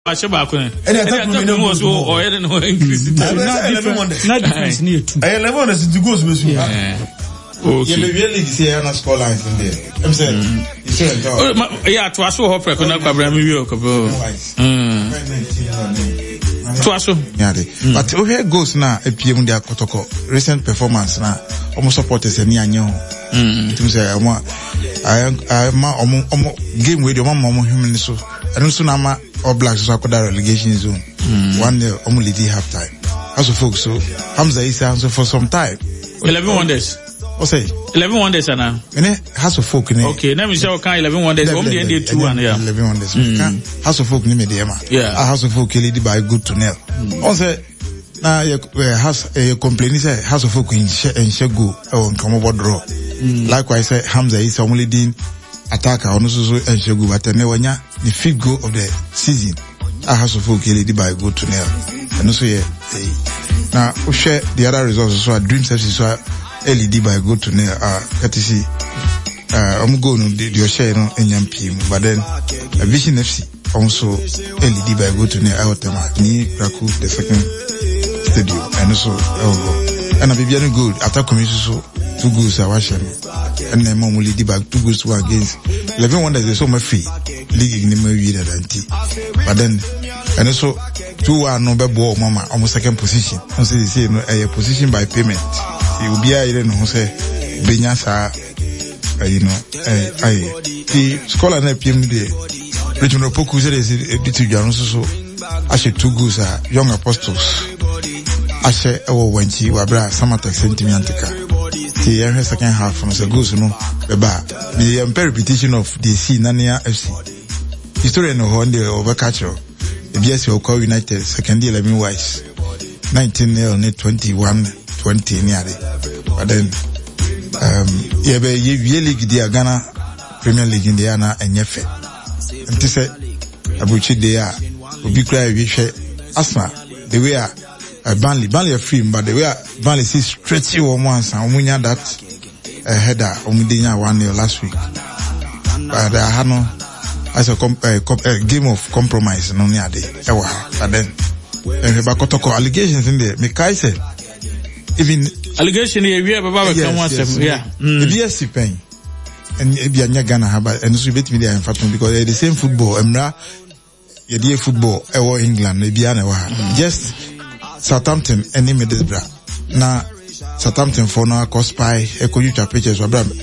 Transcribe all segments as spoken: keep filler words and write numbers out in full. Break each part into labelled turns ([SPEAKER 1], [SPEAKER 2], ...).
[SPEAKER 1] Asheba kwen.
[SPEAKER 2] And I thought we know so
[SPEAKER 1] or no increase.
[SPEAKER 3] Not difference near two.
[SPEAKER 2] I level is to go with you.
[SPEAKER 4] Okay. You really see an score lines in there. I'm saying, you say,
[SPEAKER 1] yeah, to us, hope I can have you. To us,
[SPEAKER 4] but over goes now a P M dia Kotoko recent performance now. Almost supporters and Yanyo. It was a I am game with your mama human so. And also now All Blacks so could relegation zone. One day only lead half time. As a folks so Hamza is answer for some time.
[SPEAKER 1] Eleven wonders.
[SPEAKER 4] What say?
[SPEAKER 1] Eleven wonders now.
[SPEAKER 4] And has a folk in
[SPEAKER 1] okay, let me show can eleven wonders. Only the end two and yeah.
[SPEAKER 4] Eleven wonders. House of folk name the
[SPEAKER 1] yeah.
[SPEAKER 4] A house of folk lead by good to nail. Also now you has a complaint say house of folk in Shego on come over draw. Likewise say Hamza is only doing attacker on also and Shego but Newanya the fifth goal of the season. A house of folk lead by good to nail. And also yeah. Now we share the other results so Dream Services so L E D by go to nail uh courtesy uh I'm going to the share no N M P but then a Vision F C also L E D by go to nail out ni Kraku the second stadium and also uh, and a Bibiani good attack commission so two goals are watching and then mom will lead by two goals were against eleven wonders is so much free league in the movie than T but then and also two are no ball mama almost second position also they say no a position by payment you will be a no say benyasa you know eh the scholar na P M D Richmond Opoku said is to John so ashe two goals are young apostles ashe ewo wanchi wabra samata sentimentika the every second half from the goals no beba the repetition of the C Nania F C history no one day over catch the B S L United second eleven wise nineteen nil twenty-one twenty nearly. But then um yeah be ye league dia Ghana Premier League in Diana and Yefe. And to say abuchi dia obi kra we hwe asma the way a Burnley Burnley free but the way Burnley see stretchy one once and umunya that uh, header umudinya one nil last week. But I had no as a, comp, uh, comp, uh, game of compromise no near day. But then and Bakotoko allegations in there. Me kai say even
[SPEAKER 1] allegation here we have about yes, yes, yeah.
[SPEAKER 4] Mm. The B S C pen and ebi anya Ghana haba and so bet me there in fact because they're the same football. Emra ye dey football ewo England ebi ana wa. Just Southampton and Middlesbrough. Na Southampton for no cost spy e ko you pictures wa bra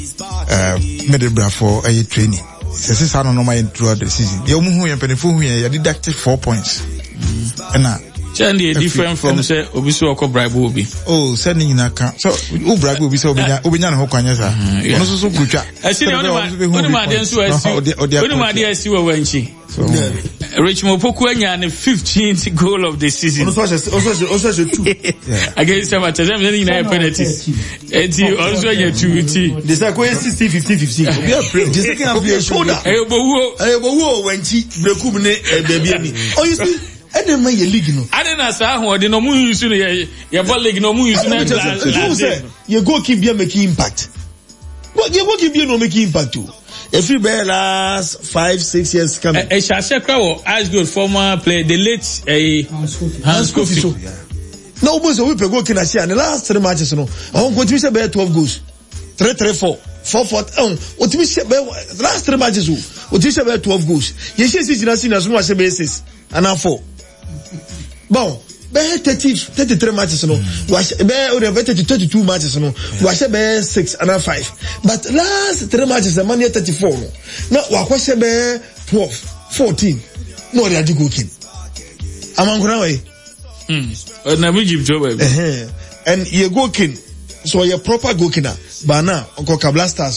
[SPEAKER 4] uh Middlesbrough for a training. Say say no no my throughout the season. Ye omu hu ye penifo hu ye deducted four points. And na
[SPEAKER 1] Chandy different from say obiso oko bribe obi.
[SPEAKER 4] Oh, sending in account. So who bribe obi so obinya obinya na ho kwanya sa. Ono so so kutwa.
[SPEAKER 1] I see only only ma dey so asi. Only ma dey asi wa wanchi. So Richmond Opoku anya the fifteenth goal of the season.
[SPEAKER 2] Also also also two.
[SPEAKER 1] Against some at them any na penalties. Enti also anya two t.
[SPEAKER 2] They say go sixteen fifteen fifteen. Obi a play. The second half be a shoulder.
[SPEAKER 1] Eh bowo.
[SPEAKER 2] Eh bowo wanchi brekum ne baby ani. Oh you see and then my league no. I
[SPEAKER 1] didn't say how they no mu use no your ball league no mu use na.
[SPEAKER 2] You say you go keep be making impact. But you go keep be no making impact too. If you be last five six years coming.
[SPEAKER 1] Eh Shasha Krawo as good former player the late eh Hans Kofi.
[SPEAKER 2] No boys we pe go kina share the last three matches no. I want to say be twelve goals. three three four four four um what we say be last three matches o. What we say be twelve goals. You say six na six na so say be six and now four. Bon, be thirty, thirty-three matches no. Was be over thirty, thirty-two matches no. Was be six and five. But last three matches the man thirty-four no. Now was be twelve, fourteen. No they are cooking. Amangura way.
[SPEAKER 1] Hmm. Na we give job.
[SPEAKER 2] Eh. And you go king. So you proper go kina. But now Uncle Kablasters.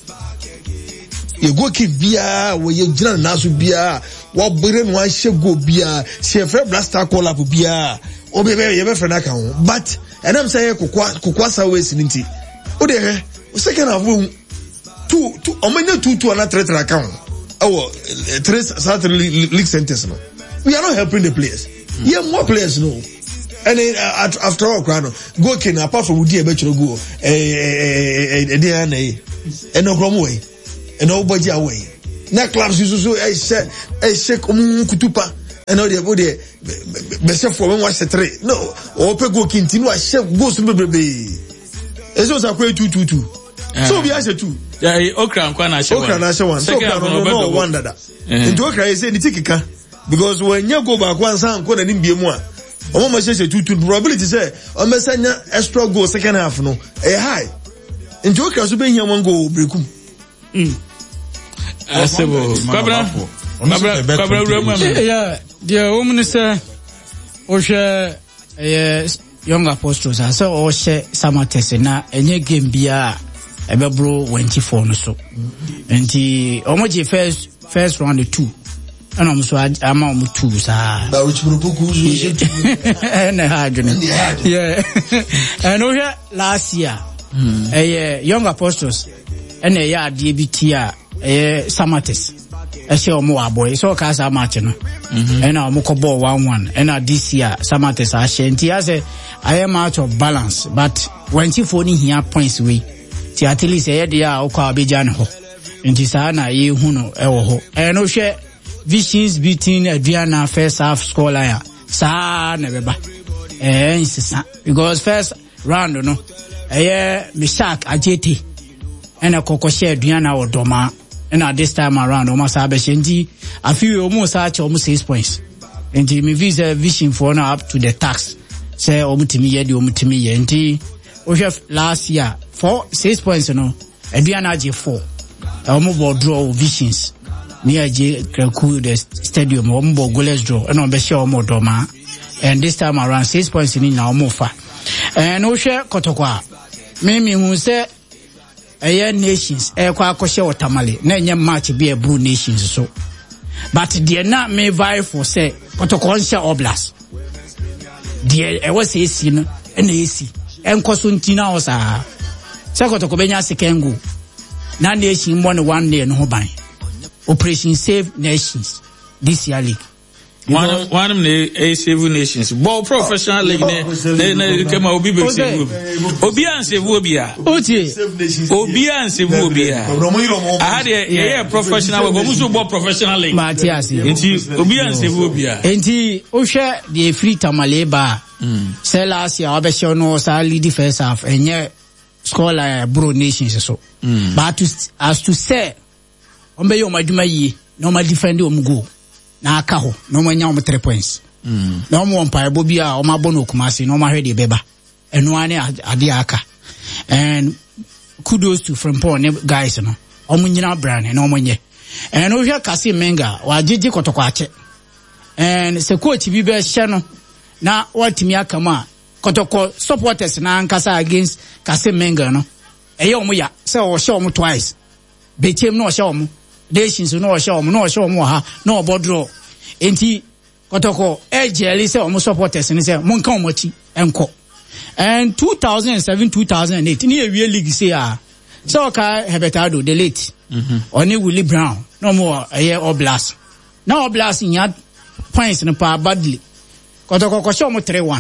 [SPEAKER 2] You go king bia we you jina nasu bia. What brain one should go bia, she a fair blaster call up bia, or be very ever for account. But, and I'm saying, Kukwasa West in it. Oh, there, second of room, two, two, or many two to another threat account. Our three certain league centers. No, we are not helping the players. You have more players, no. And then uh, after all, go can apart from Woody, I bet you go, eh, eh, eh, and no problem way, and nobody away. Na clubs you so I say I say kutupa and all the body best for when watch the three no open go continue a chef goes to baby it's also a two two two so we has a two
[SPEAKER 1] yeah okra nkwana show
[SPEAKER 2] okra na show one so okra no one dada into okra is say the tikika because when you go back one san ko na nim bie mu a omo ma say two two probability say o me sanya extra goal second half no eh high into okra so be hia one goal breakum
[SPEAKER 1] mm asebo kabra kabra kabra remu
[SPEAKER 3] yeah the woman say o hwe eh Young Apostles asa o hwe Samates na enye game bia ebebro twenty-four no so enti omoje first first round two and I'm so ama om two sa
[SPEAKER 2] ba which group ku zo
[SPEAKER 3] na hajune yeah and o hwe last year eh Young Apostles and eh ya de bitia eh Samates e se omo aboy so ka sa match no and omo ko ball one one and this year Samates a shenti ase I am out of balance but twenty-four ni here points we ti at least e de a o kwa abejan ho nti sa na ye hu no e wo ho e no hwe Visions beating Adriana first half score line sa na beba eh insisa because first round no eh Mishak Ajete and a kokoshe Adriana odoma and at this time around almost abeshendi I feel almost at almost six points and me visa vision for now up to the tax say omutimi ye di omutimi ye nti o hwe last year four six points no Adriana je four omo board draw Visions near J Kraku the stadium omo goalless draw and on be sure omo doma and this time around six points in na omo fa and o hwe kotokwa me me hu say Air nations, air kwa koshe otamale, na nye match be a blue nations so. But they not may vie for say, Kotokonsha Oblast. Dear, I was a sin, and A C, and Kosuntina was a Sakotokobenya Sekengu. Now nation won one day and Hobine. Operation Save Nations, this year league.
[SPEAKER 1] One one of the A Seven Nations. Ball professional league. Then they come out. Obi Obi and Sevubia. Obi and Sevubia. I had a a professional. We also ball professional league.
[SPEAKER 3] Matthias.
[SPEAKER 1] Enti Obi and Sevubia.
[SPEAKER 3] Enti Osha the free tamaleba. Say last year Obesho no sa lead first half and yeah score like bro nations so. But as to say, Ombe yo maduma yi no ma defend o go. Na aka ho no manya om three points mm na om won pa bobi a om abono Kumasi no ma hwe de beba eno ane ade aka and kudos to Frimpong ne guys no om nyina brand na om nye and o hwe Kase Menga wa jeje kotokwa ache and se coach bi be hye no na watimi aka ma kotokwa supporters na ankasa against Kase Menga no eye om ya se o hye om twice betem no hye om nations no show no show mo ha no bodro enti kotoko ejeli se omo supporters ni se mon kan omochi enko and two thousand seven two thousand eight ni ewie league say ah so ka Hebetado the late mhm oni Willie Brown no more eh Oblast na Oblast nya points no pa badly kotoko ko show mo three one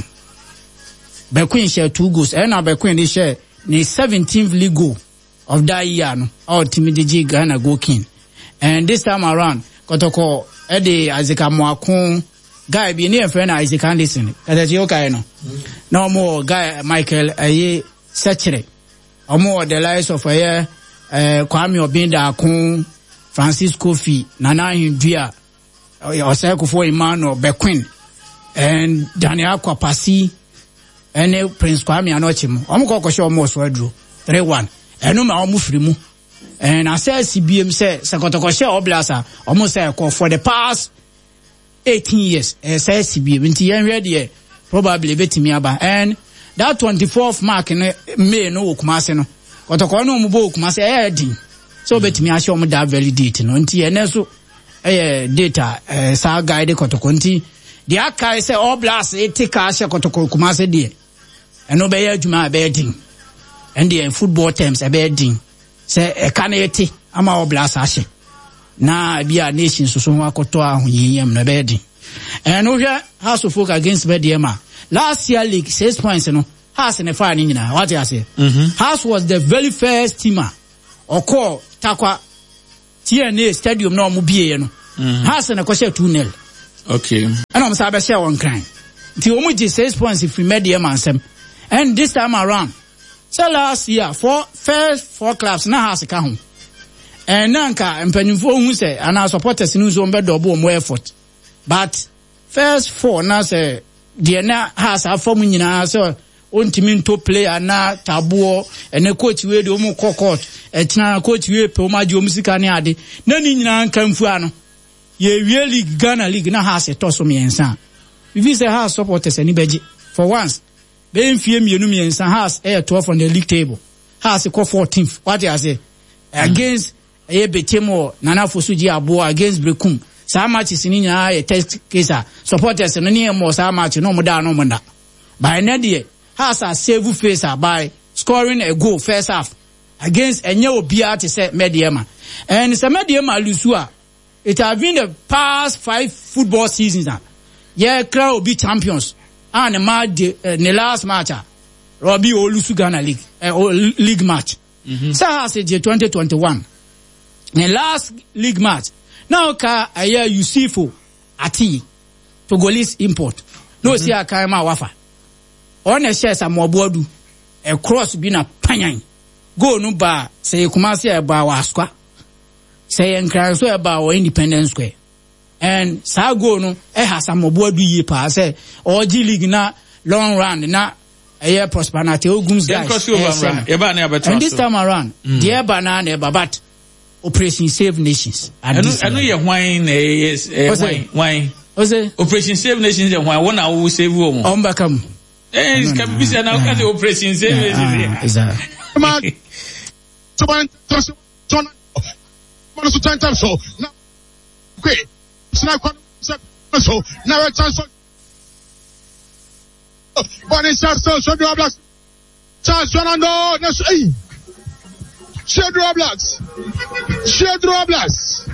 [SPEAKER 3] be Queen share two goals and na be Queen dey share ni seventeenth league goal of that year no our team dey Ghana go king. And this time around, Kotoko, Eddie, Isaac Mwakun, guy be near friend Isaac Anderson. That's your guy, no. No more guy, Michael, a Sechere. Or more the lives of a year, Kwame Obinda Akun, Francisco Fee, Nana India, or Seko for Emmanuel Bequin, and Daniel Kwapasi, and Prince Kwame Anochim. Omoko show more swedro. three one. And no more mufrimu. And I said C B M say Sakotokoshe Oblasa almost say for the past eighteen years eh say C B M nti yen ready probably betimi aba and that twenty-fourth mark in May no Kumasi no Kotoko no mbo Kumasi eh din so betimi ahye om da validate no nti ene so eh data eh sa guide Kotoko nti the akai say Oblasa e take ahye Kotoko Kumasi de eno be ya adwuma be din and the football terms e be din say e kaneti ama Oblast ashe na bia nation so so akoto ahoyiyem na bedi and no hwe House of Folk against Bediema last year league six points no House ne fa ni nyina what you say mm-hmm. House was the very first teamer oko takwa T N A stadium no mo bie no mm-hmm. House na ko she two nil
[SPEAKER 1] Okay.
[SPEAKER 3] And I'm sorry, share one crime. The Omuji six points if we made the Mansem. And this time around, so last year, four first four clubs now has a count. And Nanka and Penifo who say, and our supporters in whose own bed or more effort. But first four now say, the na has a form in our so on team to play and na tabu and a coach we do more court. It's not a coach we Pomajo Musicaniadi. None in an Camfuano. Ye really Ghana League now has a toss of me and son. If you say house supporters anybody for once, being fear me and son has air twelve on the league table. Has a call fourteenth. What do I say? Against a Betemo, Nana Fosuji Abo against Brekum. So much is in a test case. Supporters and any more so much no more down no more. By an idea, has a save face by scoring a goal first half against a new B R T set Mediama. And it's a Mediama Lusua. It has been the past five football seasons now. Yeah, crowd will be champions. And the match, the last match, Robbie Olusu Ghana League, uh, league match. Mm-hmm. So I said twenty twenty-one. The last league match. Now, ka a year Yusufu Ati Togolese import. No, see a Kaima Wafa. On a share some more bodu. A cross being a panyan. Go no bar, say Kumasi about Wasqua. Say and cry so about Independence Square. And Sago no, eh has some more bodu ye pa say, or G League na long run na a year prosperity Ogums guys. And this time around, dear banana babat. Operation Save Nations. I know
[SPEAKER 1] you're wine, yes, wine. Operation Save Nations and why one hour save woman.
[SPEAKER 3] On back come.
[SPEAKER 1] Eh, it's can be said now, Operation Save Nations.
[SPEAKER 3] Is that?
[SPEAKER 5] So, now, okay, so now a chance. Bonnie Charles, so do a black. Charles Fernando, that's a Shedro Blacks. Shedro Blacks.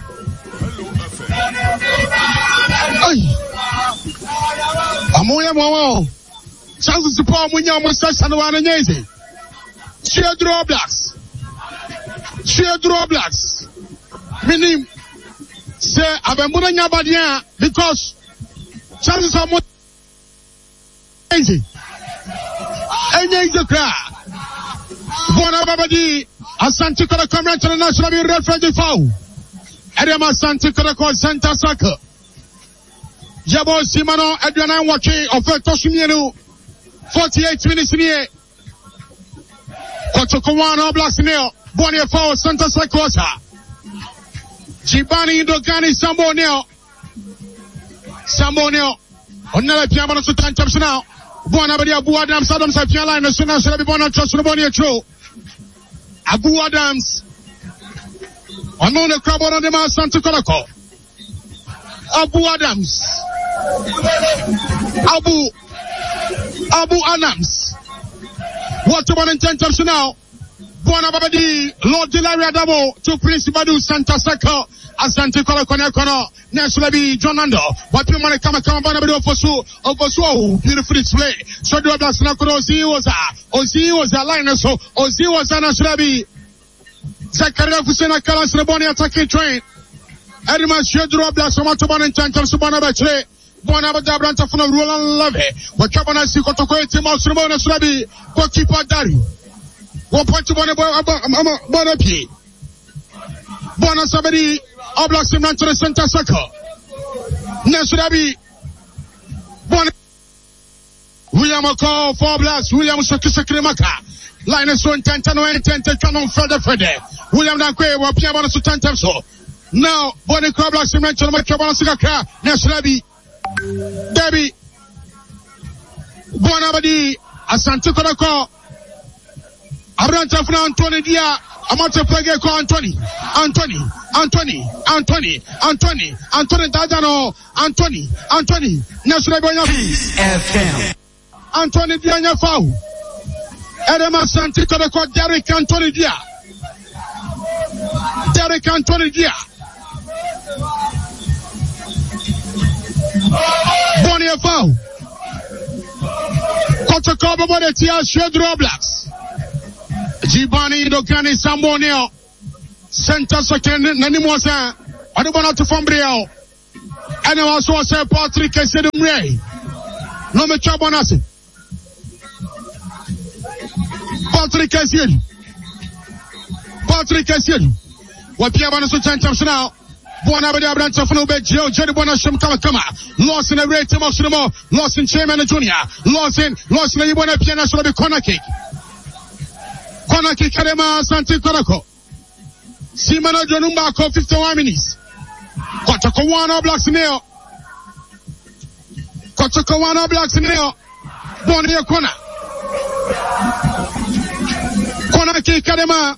[SPEAKER 5] Amoya Mama. Chances to Paul Munya Mustache and one Nese. Shedro Blacks. Shedro Blacks. Meaning, say, Abamuna Badia because chances are more easy. And there is a crowd. Bona Babadi. Asante Kora Comrade International be referee foul. Edema Asante Kora ko center circle. Jabo Simano Edwana Wache of Toshimienu. forty-eight minutes in here. Kotokowano Blasneo. Bonnie foul center circle. Jibani Indogani Sambo Neo. Sambo Neo. Onela Piamano to time taps now. Bona Badia Buadam Sadam Sapia line as soon as Rabbi Bona Trust Bonnie True. Abu Adams. Unknown the crowd on the man Santa Korako. Abu Adams. Abu Abu Adams. What about in ten times now? Buona Babadi, Lord Delaria Dabo to Prince Badu Santa Saka. Asante Korako Nekono. Next will be John Nando. What you want to come and come on about for so over so beautiful display. So do that Snakoro Ozi was a Ozi was a line so Ozi was an Ashrabi. Zakaria Fusena Kalas Reboni attacking train. Edma Shedro Blast from Autoban and Tantam Subana Batre. Bonabada Branta from Roland Lave. What Cabana Sikotoko Timos Ramona Srabi. Goalkeeper Dari. One point to Bonapi. Bona Sabadi. Oblast him to the center circle. Nesrabi. Bon. William O'Call, four blast. William Shakisakrimaka. Linus one ten ten and ten ten canon further further. William Dankwe, what Piabana to ten times so. Now, Bonnie Crablas him to the Macabana Sigaka. Nesrabi. Debbie. Bonabadi. Asante Korako. Abranta from Anthony Dia. Amata Plage ko Anthony, Anthony, Anthony, Anthony, Anthony, Anthony Dadano, Anthony, Anthony, Nasra Boya F M. Anthony Dianya Fau. Edema Santi Kodako Derek Anthony Dia. Derek Anthony Dia. Bonnie Fau. Kotoko Bobo Tia Shedro Blacks. Jibani Dogani Sambonio Center Second Nanimosa. I don't want to Fambrio. And I also say Patrick Kesedumre. No me chabonasi. Patrick Kesedu. Patrick Kesedu. What Piabana so champions now. Buona Badi Abrancha Fano Bejo, Jerry Bona Shum Kama Kama. Lost in a rate of Moshimo. Lost in Chairman Junior. Lost in, lost in the Ibona Piana should be corner kick. Corner kick Kadema Santi Korako. Simano Jonumba ko fifty-one minutes. Kotokowana blocks Neo. Kotokowana blocks Neo. Bonia corner. Corner kick Kadema.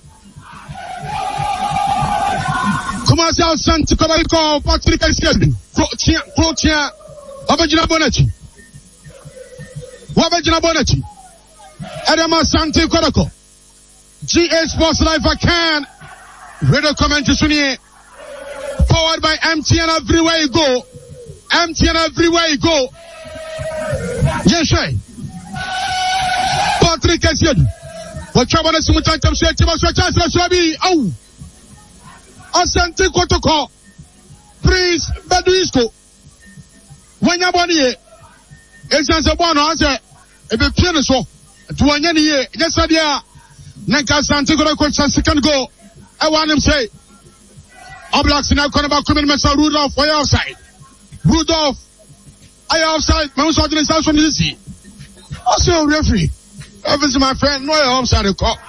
[SPEAKER 5] Commence à Santi Korako. Patrick Kesedu. Clotia, Clotia. Wabajina Bonachi. Wabajina Bonachi. Adama Santi Korako. G A Sports Life I can. Radio commentation here. Powered by M T N everywhere you go. M T N everywhere you go. Yes, sir. Patrick Kesedu. What trouble is some time to say to us? What chance to be? Oh. Asante Kotoko. Prince Baduisco. When you're born here, it's as a one answer. If a piano so, to one year, yes, I dear. Nanka Sante Kotoko, second go. I want him say, Oblaks in our corner about commitments are Rudolph, way outside. Rudolph, I outside, my own sorting is out from the sea. Also, referee, obviously, my friend, no offside the cop.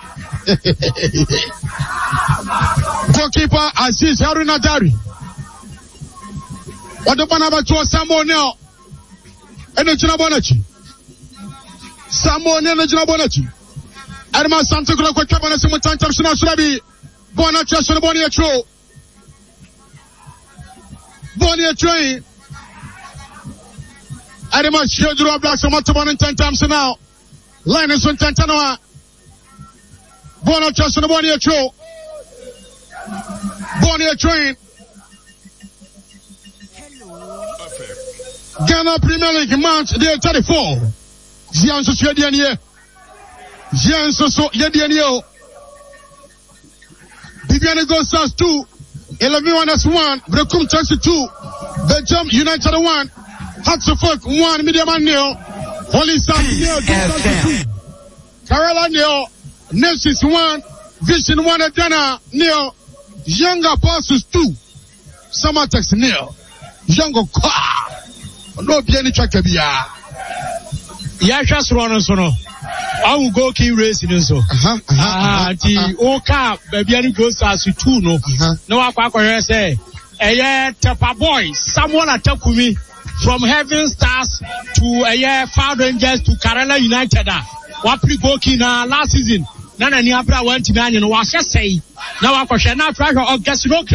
[SPEAKER 5] Goalkeeper Aziz Haruna Dari. What the Banaba to Samo now? And the Jinabonachi. Samo and the Jinabonachi. Adama Santa Cruz, what Cabana Simutan Tamsuna Surabi. Bona Chasson Bonia Tro. Bonia Train. Adama Shildra Blacks on Mataban and ten times now. Linus on Tantanoa. Bona Chasson Bonia Tro. Bonia Train. Ghana Premier League match day thirty-four. Zianso Yedianie. Zianso Yedianie. Bibiani goes Stars two. eleven one S one. Brekum Chelsea two. Belgium United one. Hatsufuk one. Mediaman nil. Holy Stars nil. two. Kerala nil. Nefsis one. Vision one. Adana nil. Younger Apostles two. Samatex nil. Younger Kwa. No Biani Chakabia.
[SPEAKER 6] Yasha Srono Sono. I will go key racing so.
[SPEAKER 5] Uh-huh.
[SPEAKER 6] Ah, the Oka, Baby goes as two no. No, I say, a year Tapa boy, someone attack me from Heaven Stars to a year Fire Rangers to Kerala United. What pre boking last season? Nana Niabra went to man and was just say, now I question now try to get